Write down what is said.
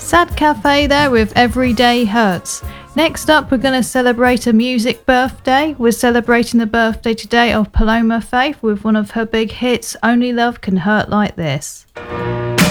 Sad Cafe there with Everyday Hurts. Next up, we're going to celebrate a music birthday. We're celebrating the birthday today of Paloma Faith with one of her big hits, Only Love Can Hurt Like This.